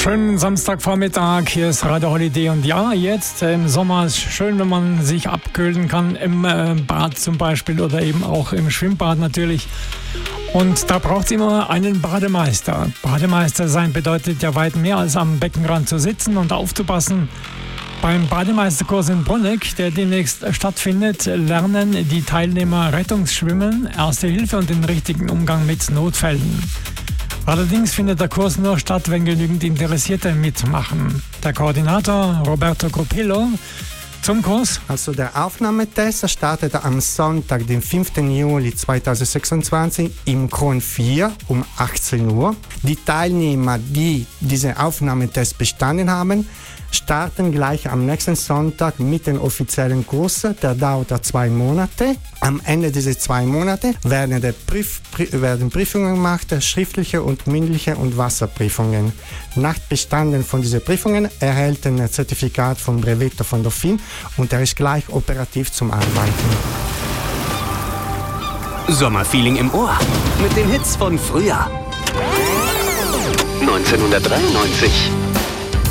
Schönen Samstagvormittag, hier ist Radio Holiday und ja, jetzt im Sommer ist es schön, wenn man sich abkühlen kann, im Bad zum Beispiel oder eben auch im Schwimmbad natürlich. Und da braucht es immer einen Bademeister. Bademeister sein bedeutet ja weit mehr als am Beckenrand zu sitzen und aufzupassen. Beim Bademeisterkurs in Bruneck, der demnächst stattfindet, lernen die Teilnehmer Rettungsschwimmen, Erste Hilfe und den richtigen Umgang mit Notfällen. Allerdings findet der Kurs nur statt, wenn genügend Interessierte mitmachen. Der Koordinator Roberto Copillo zum Kurs. Also der Aufnahmetest startet am Sonntag, den 5. Juli 2026 im Kron 4 um 18 Uhr. Die Teilnehmer, die diesen Aufnahmetest bestanden haben, starten gleich am nächsten Sonntag mit dem offiziellen Kurs. Der dauert 2 Monate. Am Ende dieser 2 Monate werden Prüfungen gemacht, schriftliche und mündliche und Wasserprüfungen. Nach Bestanden von diesen Prüfungen erhält ein Zertifikat vom Brevetto von Dauphine und er ist gleich operativ zum Arbeiten. Sommerfeeling im Ohr mit den Hits von früher. 1993.